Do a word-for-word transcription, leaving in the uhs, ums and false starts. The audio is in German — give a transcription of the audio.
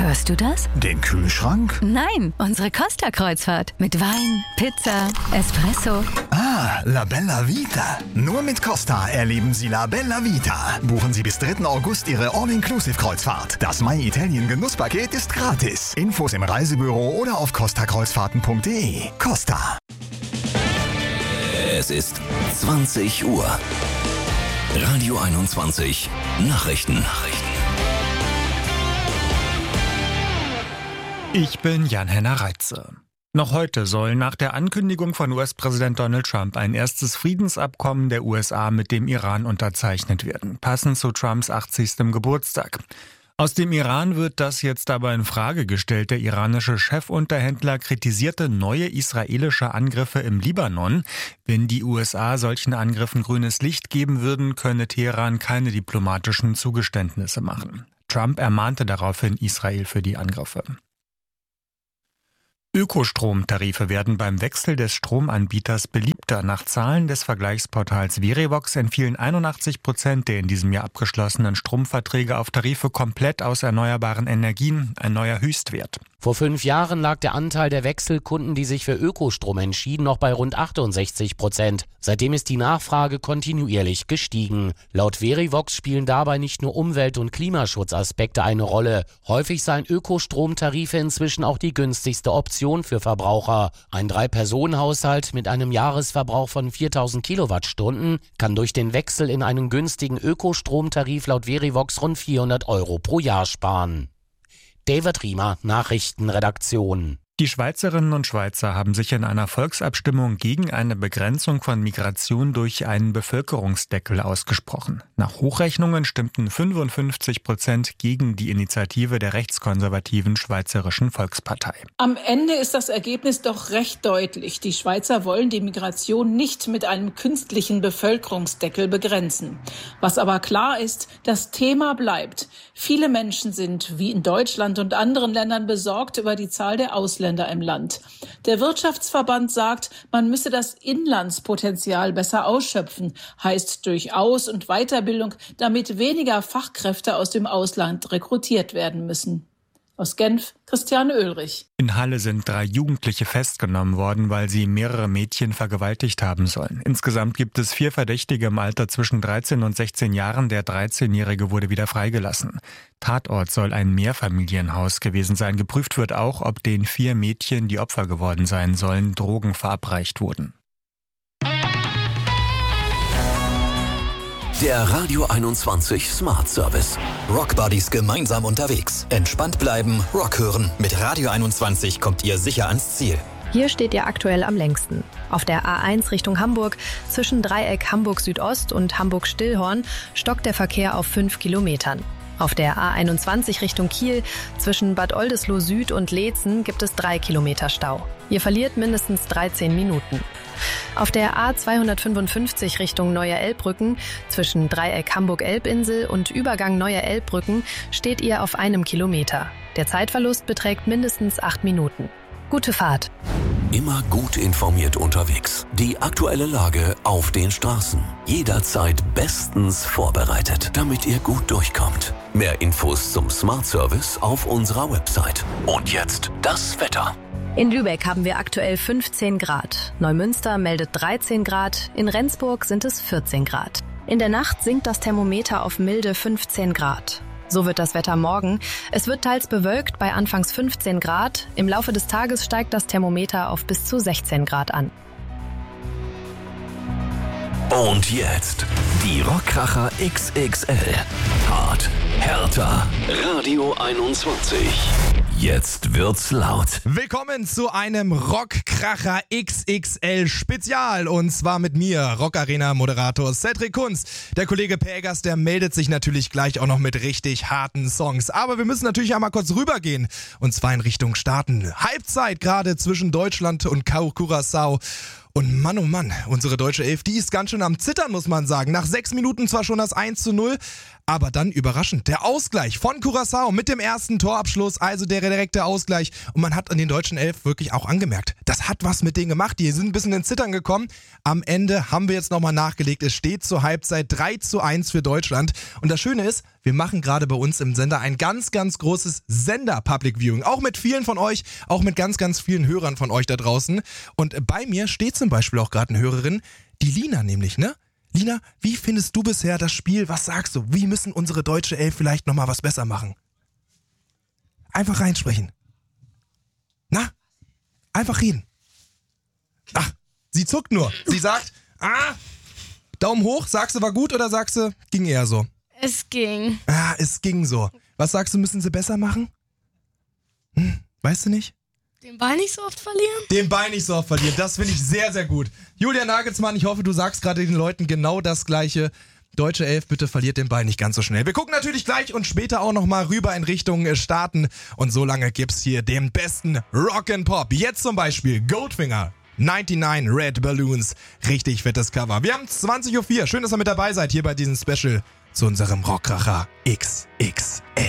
Hörst du das? Den Kühlschrank? Nein, unsere Costa-Kreuzfahrt. Mit Wein, Pizza, Espresso. Ah, La Bella Vita. Nur mit Costa erleben Sie La Bella Vita. Buchen Sie bis dritten August Ihre All-Inclusive-Kreuzfahrt. Das My Italien Genusspaket ist gratis. Infos im Reisebüro oder auf costa kreuzfahrten punkt de. Costa. Es ist zwanzig Uhr. Radio einundzwanzig Nachrichten. Nachrichten. Ich bin Jan-Henner Reitze. Noch heute soll nach der Ankündigung von U S-Präsident Donald Trump ein erstes Friedensabkommen der U S A mit dem Iran unterzeichnet werden, passend zu Trumps achtzigstem Geburtstag. Aus dem Iran wird das jetzt aber in Frage gestellt. Der iranische Chefunterhändler kritisierte neue israelische Angriffe im Libanon. Wenn die U S A solchen Angriffen grünes Licht geben würden, könne Teheran keine diplomatischen Zugeständnisse machen. Trump ermahnte daraufhin Israel für die Angriffe. Ökostromtarife werden beim Wechsel des Stromanbieters beliebter. Nach Zahlen des Vergleichsportals Verivox entfielen einundachtzig Prozent der in diesem Jahr abgeschlossenen Stromverträge auf Tarife komplett aus erneuerbaren Energien, ein neuer Höchstwert. Vor fünf Jahren lag der Anteil der Wechselkunden, die sich für Ökostrom entschieden, noch bei rund achtundsechzig Prozent. Seitdem ist die Nachfrage kontinuierlich gestiegen. Laut Verivox spielen dabei nicht nur Umwelt- und Klimaschutzaspekte eine Rolle. Häufig seien Ökostromtarife inzwischen auch die günstigste Option für Verbraucher. Ein Drei-Personen-Haushalt mit einem Jahresverbrauch von viertausend Kilowattstunden kann durch den Wechsel in einen günstigen Ökostromtarif laut Verivox rund vierhundert Euro pro Jahr sparen. David Riemer, Nachrichtenredaktion. Die Schweizerinnen und Schweizer haben sich in einer Volksabstimmung gegen eine Begrenzung von Migration durch einen Bevölkerungsdeckel ausgesprochen. Nach Hochrechnungen stimmten fünfundfünfzig Prozent gegen die Initiative der rechtskonservativen Schweizerischen Volkspartei. Am Ende ist das Ergebnis doch recht deutlich. Die Schweizer wollen die Migration nicht mit einem künstlichen Bevölkerungsdeckel begrenzen. Was aber klar ist, das Thema bleibt. Viele Menschen sind, wie in Deutschland und anderen Ländern, besorgt über die Zahl der Ausländer im Land. Der Wirtschaftsverband sagt, man müsse das Inlandspotenzial besser ausschöpfen, heißt durch Aus- und Weiterbildung, damit weniger Fachkräfte aus dem Ausland rekrutiert werden müssen. Aus Genf, Christiane Oehlrich. In Halle sind drei Jugendliche festgenommen worden, weil sie mehrere Mädchen vergewaltigt haben sollen. Insgesamt gibt es vier Verdächtige im Alter zwischen dreizehn und sechzehn Jahren. Der dreizehnjährige wurde wieder freigelassen. Tatort soll ein Mehrfamilienhaus gewesen sein. Geprüft wird auch, ob den vier Mädchen, die Opfer geworden sein sollen, Drogen verabreicht wurden. Der Radio einundzwanzig Smart Service. Rockbuddies gemeinsam unterwegs. Entspannt bleiben, Rock hören. Mit Radio einundzwanzig kommt ihr sicher ans Ziel. Hier steht ihr aktuell am längsten. Auf der A eins Richtung Hamburg, zwischen Dreieck Hamburg Südost und Hamburg Stillhorn, stockt der Verkehr auf fünf Kilometern. Auf der A einundzwanzig Richtung Kiel, zwischen Bad Oldesloe Süd und Leetzen, gibt es drei Kilometer Stau. Ihr verliert mindestens dreizehn Minuten. Auf der A zweihundertfünfundfünfzig Richtung Neue Elbbrücken, zwischen Dreieck Hamburg-Elbinsel und Übergang Neue Elbbrücken, steht ihr auf einem Kilometer. Der Zeitverlust beträgt mindestens acht Minuten. Gute Fahrt. Immer gut informiert unterwegs. Die aktuelle Lage auf den Straßen. Jederzeit bestens vorbereitet, damit ihr gut durchkommt. Mehr Infos zum Smart Service auf unserer Website. Und jetzt das Wetter. In Lübeck haben wir aktuell fünfzehn Grad. Neumünster meldet dreizehn Grad. In Rendsburg sind es vierzehn Grad. In der Nacht sinkt das Thermometer auf milde fünfzehn Grad. So wird das Wetter morgen. Es wird teils bewölkt bei anfangs fünfzehn Grad. Im Laufe des Tages steigt das Thermometer auf bis zu sechzehn Grad an. Und jetzt die Rockkracher X X L. Hart, härter. Radio einundzwanzig. Jetzt wird's laut. Willkommen zu einem Rockkracher X X L Spezial. Und zwar mit mir, Rockarena-Moderator Cedric Kunz. Der Kollege Pägers, der meldet sich natürlich gleich auch noch mit richtig harten Songs. Aber wir müssen natürlich einmal kurz rübergehen. Und zwar in Richtung Staaten. Halbzeit gerade zwischen Deutschland und Curaçao. Und Mann, oh Mann, unsere deutsche Elf, die ist ganz schön am Zittern, muss man sagen. Nach sechs Minuten zwar schon das eins zu null, Aber dann überraschend, der Ausgleich von Curaçao mit dem ersten Torabschluss, also der direkte Ausgleich. Und man hat an den deutschen Elf wirklich auch angemerkt, das hat was mit denen gemacht. Die sind ein bisschen ins Zittern gekommen. Am Ende haben wir jetzt nochmal nachgelegt. Es steht zur Halbzeit drei zu eins für Deutschland. Und das Schöne ist, wir machen gerade bei uns im Sender ein ganz, ganz großes Sender-Public Viewing. Auch mit vielen von euch, auch mit ganz, ganz vielen Hörern von euch da draußen. Und bei mir steht zum Beispiel auch gerade eine Hörerin, die Lina nämlich, ne? Lina, wie findest du bisher das Spiel? Was sagst du? Wie müssen unsere deutsche Elf vielleicht nochmal was besser machen? Einfach reinsprechen. Na? Einfach reden. Ach, sie zuckt nur. Sie sagt, ah, Daumen hoch. Sagst du, war gut oder sagst du, ging eher so? Es ging. Ah, es ging so. Was sagst du, müssen sie besser machen? Hm, weißt du nicht? Den Ball nicht so oft verlieren? Den Ball nicht so oft verlieren, das finde ich sehr, sehr gut. Julian Nagelsmann, ich hoffe, du sagst gerade den Leuten genau das Gleiche. Deutsche Elf, bitte verliert den Ball nicht ganz so schnell. Wir gucken natürlich gleich und später auch nochmal rüber in Richtung Staaten. Und so lange gibt's hier den besten Rock'n'Pop. Jetzt zum Beispiel Goldfinger, neunundneunzig Red Balloons. Richtig fettes Cover. Wir haben zwanzig Uhr vier. Schön, dass ihr mit dabei seid hier bei diesem Special zu unserem Rockkracher X X L.